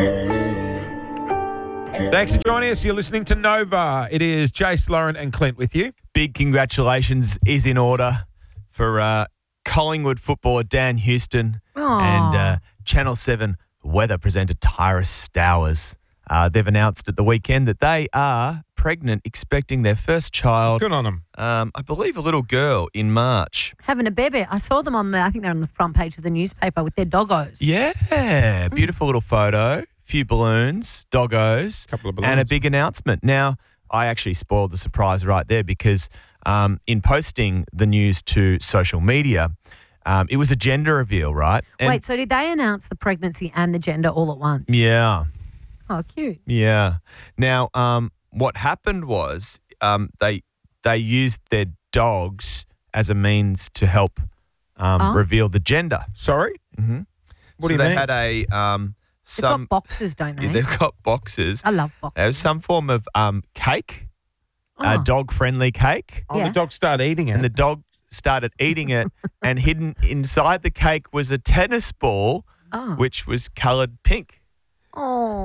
Thanks for joining us. You're listening to Nova. It is Jace, Lauren and Clint with you. Big congratulations is in order for Collingwood footballer Dan Houston and Channel 7 weather presenter Tyrus Stowers. They've announced at the weekend that they are pregnant, expecting their first child. Good on them. I believe a little girl in March. Having a baby. I saw them I think they're on the front page of the newspaper with their doggos. Yeah, beautiful little photo, few balloons, doggos, Couple of balloons. and a big announcement. Now, I actually spoiled the surprise right there because in posting the news to social media, it was a gender reveal, right? And Wait, so did they announce the pregnancy and the gender all at once? yeah. Oh, cute. Yeah. Now, what happened was they used their dogs as a means to help reveal the gender. Sorry? Mm-hmm. What do you they mean? had a They've got boxes, don't they? yeah, they've got boxes. I love boxes. There was some form of cake, Oh. dog-friendly cake, Oh, Yeah. the dog started eating it. and the dog started eating it, and hidden inside the cake was a tennis ball, Oh. which was coloured pink. Oh.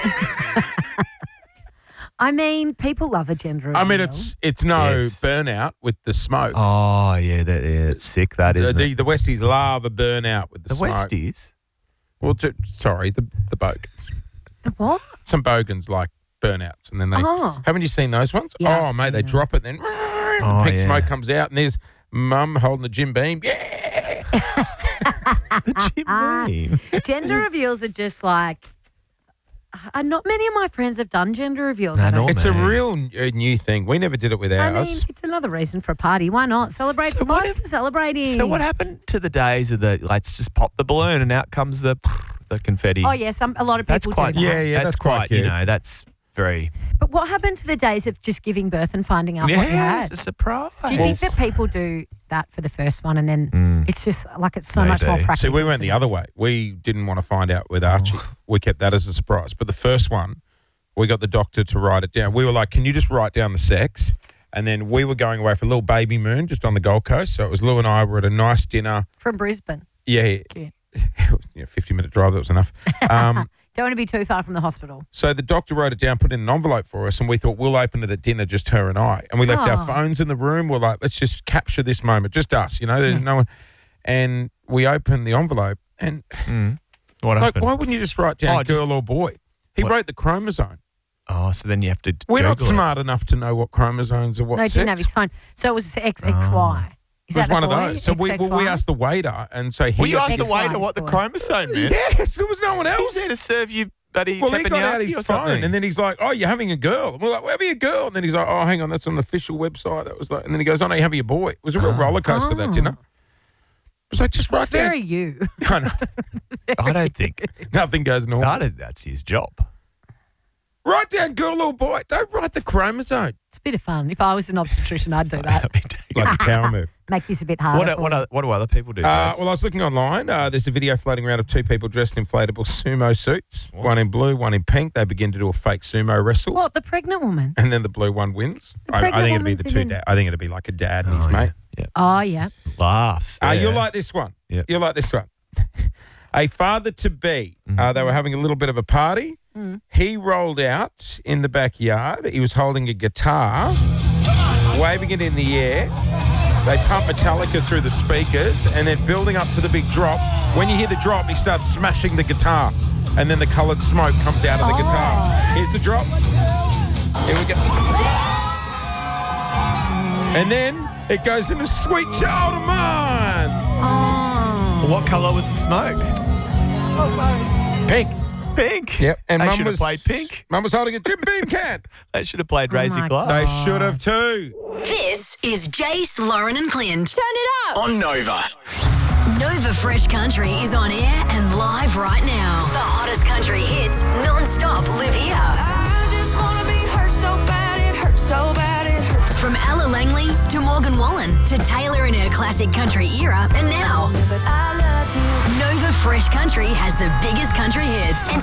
I mean, people love a gender I mean, reveal. it's no Yes. burnout with the smoke. Oh, yeah, it's sick, that, isn't it? The Westies love a burnout with the The smoke. Westies? Well, sorry, the bogans. The what? Some bogans like burnouts, and then they Oh. haven't you seen those ones? Yeah, oh, I've mate, seen they those. drop it, then pink yeah. smoke comes out, and there's mum holding the Jim Beam. Yeah, The Jim Beam. Gender reveals are just like, not many of my friends have done gender reveals. No, I don't nor it's think. a man. real new thing. We never did it with I ours. mean, it's another reason for a party. Why not? Celebrate. So what Life's if- for celebrating. So what happened to the days of the let's just pop the balloon and out comes the confetti? Oh, yeah, a lot of people That's quite do that. Yeah, that's quite cute. That's very But what happened to the days of just giving birth and finding out what you yes, had? a surprise. Do you think that people do that for the first one and then it's just like it's so much more Maybe. practical? See, we went the other way. We didn't want to find out with Archie. We kept that as a surprise. But the first one, we got the doctor to write it down. We were like, can you just write down the sex? And then we were going away for a little baby moon just on the Gold Coast. So it was Lou and I were at a nice dinner. From Brisbane. Yeah, Cute. 50-minute drive, that was enough. Don't want to be too far from the hospital. So the doctor wrote it down, put it in an envelope for us, and we thought we'll open it at dinner, just her and I. And we left our Oh. phones in the room. We're like, let's just capture this moment, just us, there's no one. And we opened the envelope, and What like, happened? why wouldn't you just write down Oh, just- girl or boy? He What? wrote the chromosome. Oh, so then you have to We're not Google it. smart enough to know what chromosomes are what No, he sex. didn't have his phone. So it was XXY. Is It was that one a of boy? those. So we XXY? asked the waiter, and so he Well, you got asked the XY waiter what the boy. chromosome meant. Yes, there was no one He's else. there to serve you, buddy. Well, he got out teppanyaki his or phone, something. and then he's like, "Oh, you're having a girl." And we're like, "We're having a girl." And then he's like, "Oh, hang on, that's on the official website." That was like, and then he goes, "Oh no, you're having a boy." It was a real roller coaster that dinner. It was like, just write It's down. very you. I know. I don't think Nothing goes normal. I don't, that's his job. Write down girl or boy. Don't write the chromosome. It's a bit of fun. If I was an obstetrician, I'd do that. Like a power move. Make this a bit harder. What do other people do? Grace? Well, I was looking online. There's a video floating around of two people dressed in inflatable sumo suits. One in blue, one in pink. They begin to do a fake sumo wrestle. What, the pregnant woman? And then the blue one wins. I pregnant think it'd be woman's the two in- dads. I think it'd be like a dad and his mate. Yeah. Oh, yeah. Laughs. there. You'll like this one. Yep. You'll like this one. A father-to-be. They were having a little bit of a party. He rolled out in the backyard. He was holding a guitar, waving it in the air. They pump Metallica through the speakers, and then building up to the big drop. When you hear the drop, he starts smashing the guitar, and then the coloured smoke comes out of the guitar. Here's the drop. Here we go. And then it goes into Sweet Child of Mine. What colour was the smoke? Pink. Pink. Yep. And they Mum should have was played pink. Mum was holding a Jim Beam can. They should have played Racy my Glass. They should have too. This is Jace, Lauren and Clint. Turn it up. On Nova. Nova Fresh Country is on air and live right now. The hottest country hits non-stop live here. I just wanna be hurt so bad, it hurts so bad, it hurts. From Ella Langley to Morgan Wallen to Taylor in her classic country era, and now But I loved you. Nova Fresh Country has the biggest country hits and